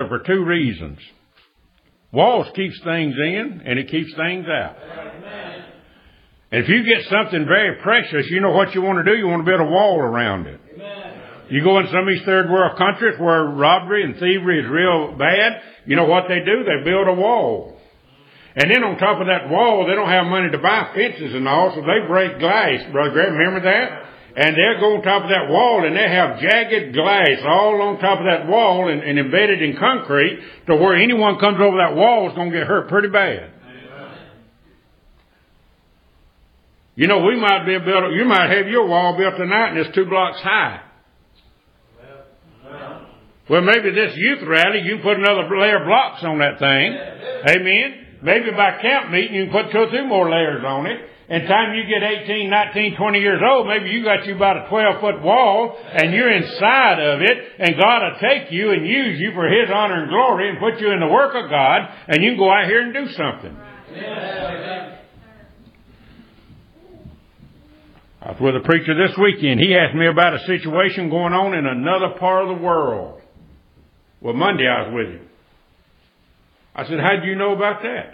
for two reasons. Walls keeps things in, and it keeps things out. And if you get something very precious, you know what you want to do? You want to build a wall around it. You go in some of these third world countries where robbery and thievery is real bad, you know what they do? They build a wall. And then on top of that wall, they don't have money to buy fences and all, so they break glass. Brother Graham, remember that? And they'll go on top of that wall and they have jagged glass all on top of that wall and embedded in concrete to where anyone comes over that wall is going to get hurt pretty bad. You know, you might have your wall built tonight and it's 2 blocks high. Well, maybe this youth rally, you can put another layer of blocks on that thing. Amen. Maybe by camp meeting, you can put 2 or 3 more layers on it. And time you get 18, 19, 20 years old, maybe you got you about a 12-foot wall and you're inside of it, and God will take you and use you for His honor and glory and put you in the work of God, and you can go out here and do something. I was with a preacher this weekend. He asked me about a situation going on in another part of the world. Well, Monday I was with him. I said, how do you know about that?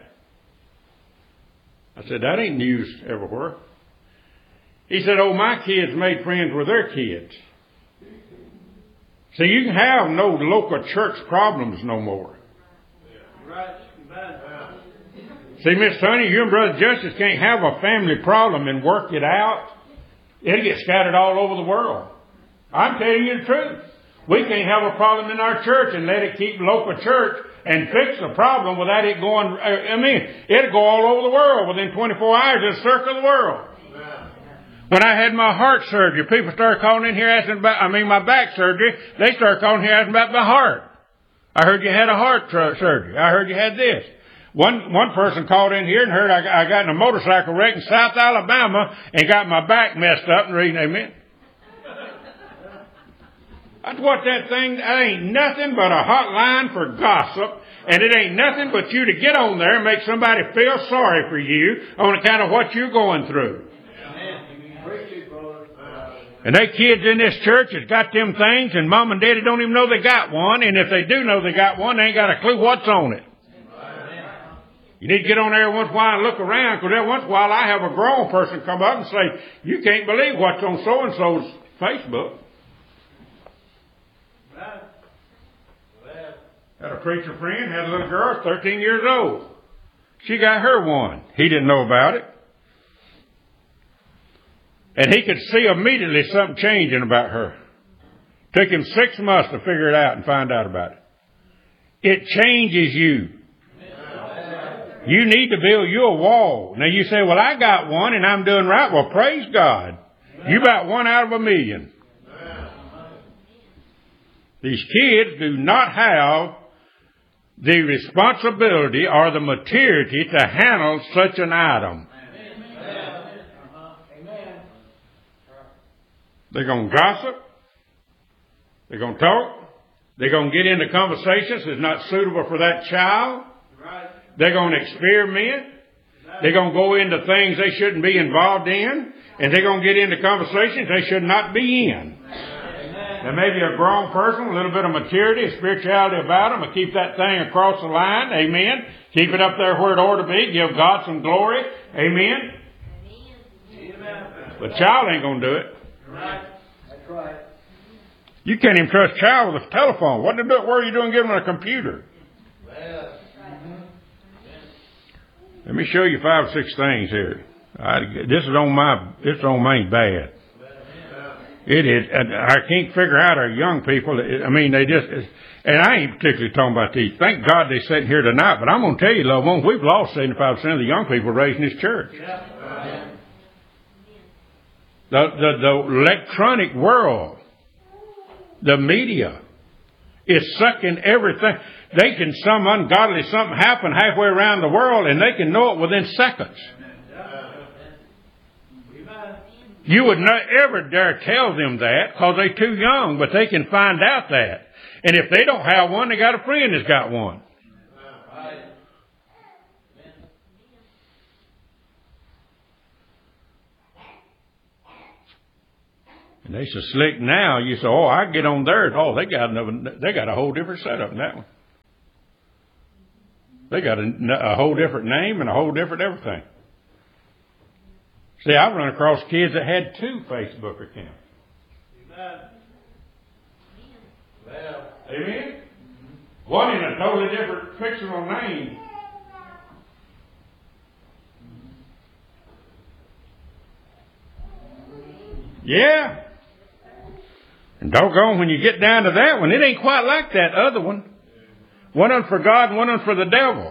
I said, that ain't news everywhere. He said, oh, my kids made friends with their kids. So you can have no local church problems no more. See, Miss Sonny, you and Brother Justice can't have a family problem and work it out. It'll get scattered all over the world. I'm telling you the truth. We can't have a problem in our church and let it keep local church and fix the problem without it going, it'll go all over the world. Within 24 hours, it'll circle the world. When I had my heart surgery, people started calling in here asking about, my back surgery, they started calling here asking about my heart. I heard you had a heart surgery. I heard you had this. One person called in here and heard I got in a motorcycle wreck in South Alabama and got my back messed up and reading amen. That's what that ain't nothing but a hotline for gossip, and it ain't nothing but you to get on there and make somebody feel sorry for you on account of what you're going through. And they kids in this church has got them things, and Mom and Daddy don't even know they got one, and if they do know they got one, they ain't got a clue what's on it. You need to get on there once in a while and look around, because every once in a while I have a grown person come up and say, you can't believe what's on so-and-so's Facebook. Had a preacher friend, had a little girl, 13 years old. She got her one. He didn't know about it. And he could see immediately something changing about her. Took him 6 months to figure it out and find out about it. It changes you. You need to build you a wall. Now you say, well, I got one and I'm doing right. Well, praise God. You about 1 out of 1,000,000. These kids do not have the responsibility or the maturity to handle such an item. They're going to gossip. They're going to talk. They're going to get into conversations that's not suitable for that child. They're going to experiment. They're going to go into things they shouldn't be involved in. And they're going to get into conversations they should not be in. There may be a grown person, a little bit of maturity and spirituality about them, and keep that thing across the line. Amen. Keep it up there where it ought to be. Give God some glory. Amen. But child ain't going to do it. That's right. You can't even trust child with a telephone. What are you doing giving them a computer? Let me show you 5 or 6 things here. This is on my bad. It is. I can't figure out our young people. They just, and I ain't particularly talking about these. Thank God they're sitting here tonight, but I'm going to tell you, loved ones, we've lost 75% of the young people raised in this church. The electronic world, the media, is sucking everything. They can, some ungodly something happen halfway around the world, and they can know it within seconds. You would not ever dare tell them that because they're too young, but they can find out that. And if they don't have one, they got a friend that's got one. And they so slick now. You say, "Oh, I get on theirs." Oh, they got a whole different setup in that one. They got a whole different name and a whole different everything. See, I've run across kids that had 2 Facebook accounts. Amen? One in a totally different fictional name. Yeah. And doggone, when you get down to that one, it ain't quite like that other one. One of them for God and one of them for the devil.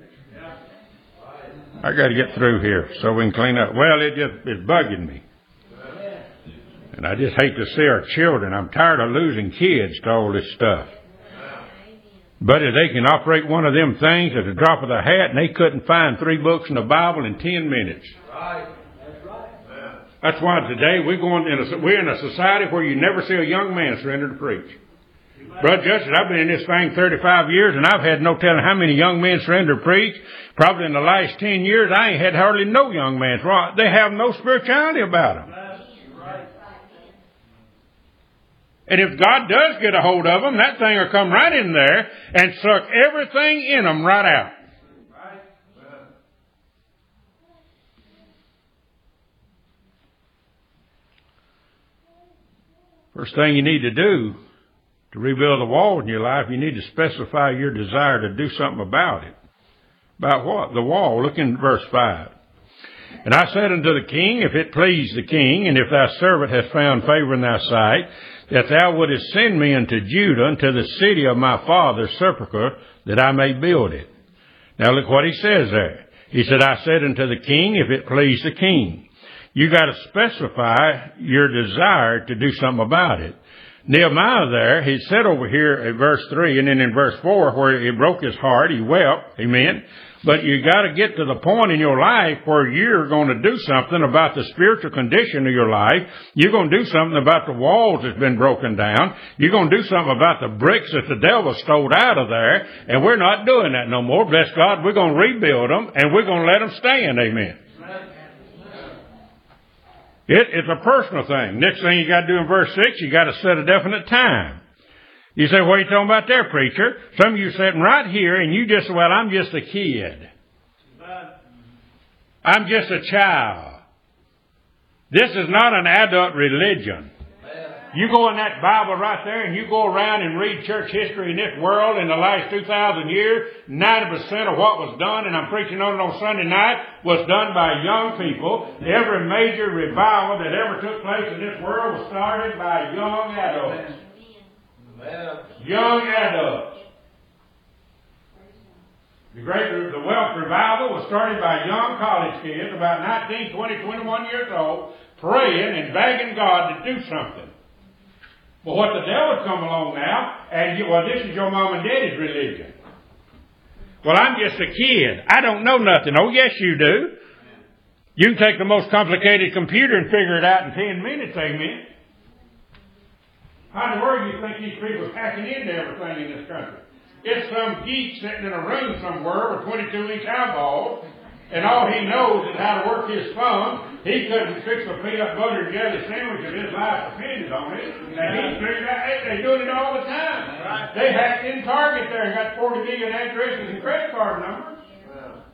I got to get through here so we can clean up. Well, it's bugging me. And I just hate to see our children. I'm tired of losing kids to all this stuff. But if they can operate one of them things at the drop of the hat, and they couldn't find 3 books in the Bible in 10 minutes. That's why today we're in a society where you never see a young man surrender to preach. Brother Justice, I've been in this thing 35 years, and I've had no telling how many young men surrender to preach. Probably in the last 10 years, I ain't had hardly no young men. They have no spirituality about them. And if God does get a hold of them, that thing will come right in there and suck everything in them right out. First thing you need to do to rebuild the wall in your life, you need to specify your desire to do something about it. About what? The wall. Look in verse 5. And I said unto the king, if it please the king, and if thy servant hath found favor in thy sight, that thou wouldest send me unto Judah, unto the city of my father's sepulchre, that I may build it. Now look what he says there. He said, I said unto the king, if it please the king. You got to specify your desire to do something about it. Nehemiah there, he said over here at verse 3 and then in verse 4 where it broke his heart, he wept, amen. But you got to get to the point in your life where you're going to do something about the spiritual condition of your life. You're going to do something about the walls that's been broken down. You're going to do something about the bricks that the devil stole out of there. And we're not doing that no more. Bless God, we're going to rebuild them and we're going to let them stand, amen. It's a personal thing. Next thing you got to do in verse 6, you got to set a definite time. You say, what are you talking about there, preacher? Some of you sitting right here and you just, well, I'm just a kid. I'm just a child. This is not an adult religion. You go in that Bible right there and you go around and read church history in this world in the last 2,000 years, 90% of what was done, and I'm preaching on it on Sunday night, was done by young people. Every major revival that ever took place in this world was started by young adults. Young adults. The Welsh revival was started by young college kids about 19, 20, 21 years old, praying and begging God to do something. But what the devil's come along now, and this is your mom and daddy's religion. Well, I'm just a kid. I don't know nothing. Oh, yes, you do. You can take the most complicated computer and figure it out in 10 minutes, amen. How in the world do you think these people are hacking into everything in this country? It's some geek sitting in a room somewhere with 22-inch eyeballs, and all he knows is how to work his phone. He couldn't fix a peanut butter and jelly sandwich if his life depended on it. And he figured out they're doing it all the time. Right. They hacked in Target there and got 40 million addresses and credit card numbers. Well,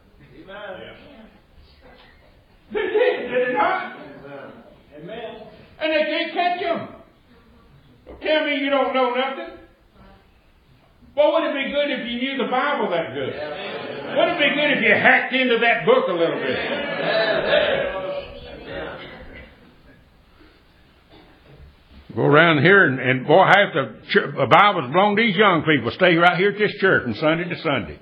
they did it not? Amen. And they can't catch them. Don't tell me you don't know nothing. Well, would it be good if you knew the Bible that good? Would it be good if you hacked into that book a little bit? Go around here and boy, half the Bible's blown these young people. Stay right here at this church from Sunday to Sunday.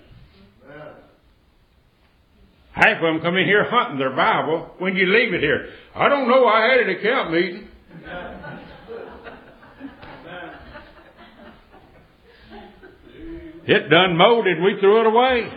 Half of them come in here hunting their Bible when you leave it here. I don't know, I had it at camp meeting. It done molded, we threw it away.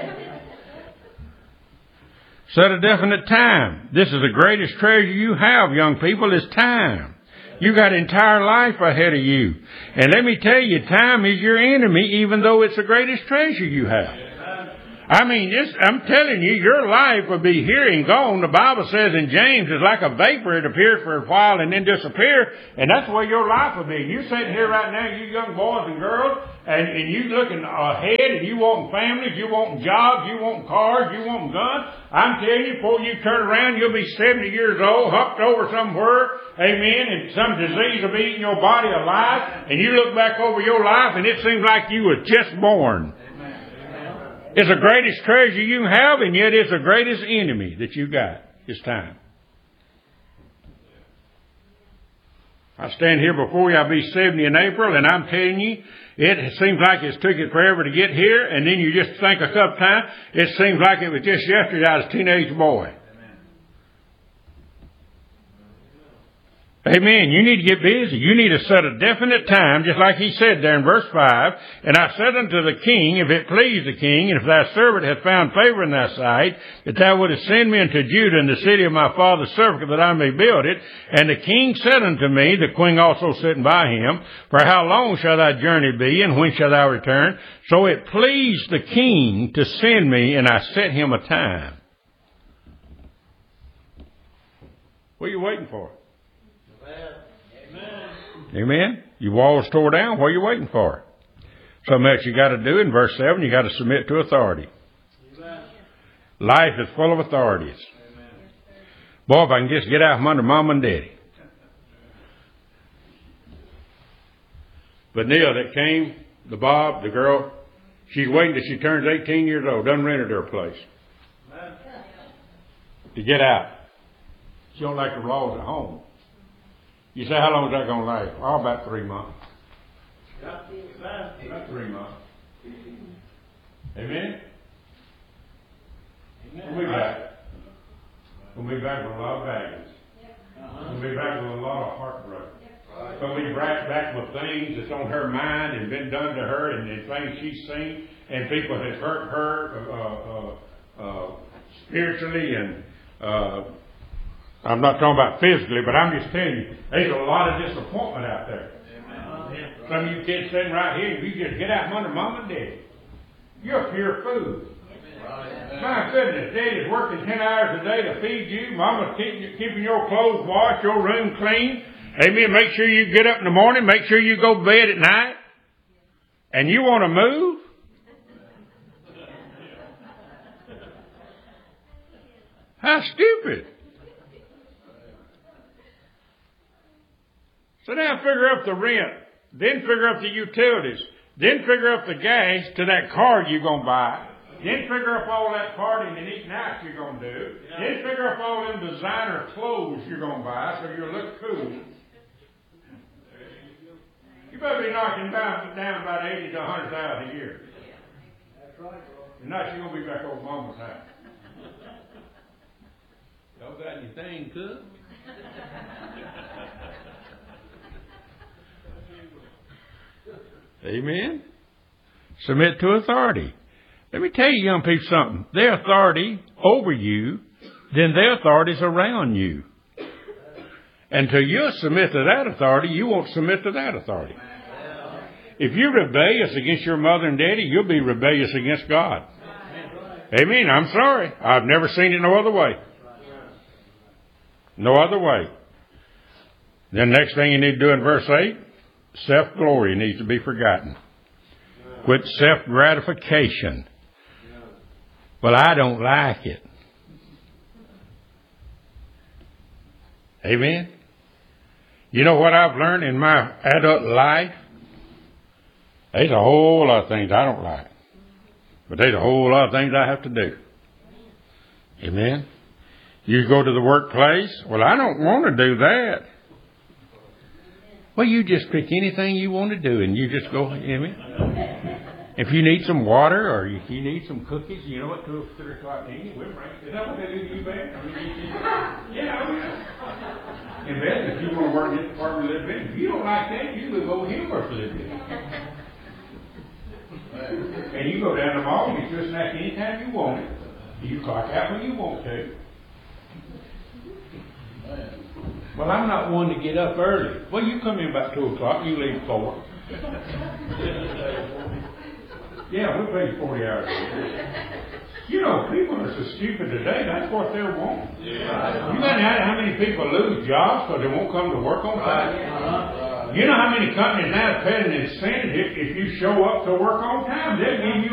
Set a definite time. This is the greatest treasure you have, young people, is time. You got entire life ahead of you. And let me tell you, time is your enemy, even though it's the greatest treasure you have. I mean, I'm telling you, your life will be here and gone. The Bible says in James, it's like a vapor. It appears for a while and then disappear. And that's the way your life will be. You're sitting here right now, you young boys and girls, and you looking ahead, and you wanting families, you wanting jobs, you wanting cars, you wanting guns. I'm telling you, before you turn around, you'll be 70 years old, humped over somewhere, amen, and some disease will be eating your body alive, and you look back over your life, and it seems like you were just born. It's the greatest treasure you have, and yet it's the greatest enemy that you got. It's time. I stand here before you. I'll be 70 in April, and I'm telling you, it seems like it's took it forever to get here, and then you just think a couple times, it seems like it was just yesterday I was a teenage boy. Amen. You need to get busy. You need to set a definite time, just like he said there in verse 5. And I said unto the king, if it please the king, and if thy servant hath found favor in thy sight, that thou wouldest send me unto Judah and the city of my father's servant, that I may build it. And the king said unto me, the queen also sitting by him, for how long shall thy journey be, and when shalt thou return? So it pleased the king to send me, and I set him a time. What are you waiting for? Amen. Your walls tore down. What are you waiting for? Something else you got to do in verse 7, you got to submit to authority. Amen. Life is full of authorities. Amen. Boy, if I can just get out from under Mom and Daddy. But Neil that came, the Bob, the girl, she's waiting till she turns 18 years old, done rented her place. Amen. To get out. She don't like the laws at home. You say, how long is that going to last? Oh, about 3 months. About 3 months. Amen? We'll be back. We'll be back with a lot of baggage. We'll be back with a lot of heartbreak. We'll be back with things that's on her mind and been done to her and things she's seen and people that have hurt her spiritually and I'm not talking about physically, but I'm just telling you, there's a lot of disappointment out there. Amen. Some of you kids sitting right here, you just get out from under Mom and Daddy. You're pure food. Amen. My goodness, Daddy's working 10 hours a day to feed you. Mama's keeping your clothes washed, your room clean. Amen. Make sure you get up in the morning. Make sure you go to bed at night. And you want to move? How stupid. So now figure up the rent, then figure up the utilities, then figure up the gas to that car you're going to buy, then figure up all that partying and eating out you're going to do, then figure up all them designer clothes you're going to buy so you'll look cool. You better be knocking down about 80 to 100,000 a year. That's right, bro. And now you're going to be back over Mama's house. Y'all got anything cooked? Amen. Submit to authority. Let me tell you, young people, something. Their authority over you, then their authority is around you. Until you submit to that authority, you won't submit to that authority. If you're rebellious against your mother and daddy, you'll be rebellious against God. Amen. I'm sorry. I've never seen it no other way. No other way. Then next thing you need to do in verse 8, self-glory needs to be forgotten. Quit self-gratification. Well, I don't like it. Amen. You know what I've learned in my adult life? There's a whole lot of things I don't like. But there's a whole lot of things I have to do. Amen. You go to the workplace. Well, I don't want to do that. Well, you just pick anything you want to do and you just go. Amen. If you need some water or if you need some cookies, you know what, 2 or 3 o'clock in the evening, we'll bring it. Is that what they do to you, babe? I mean, yeah. In bed, if you want to work in this department a little bit, if you don't like that, you move over here for a little bit. And you go down the mall and you get a snack anytime you want it. You clock out when you want to. Well, I'm not one to get up early. Well, you come in about 2 o'clock, you leave 4. Yeah, we'll pay you 40 hours a year. You know, people are so stupid today, that's what they're wanting. Yeah. You know how many people lose jobs because they won't come to work on time? You know how many companies now are paying an incentive if you show up to work on time? They'll give you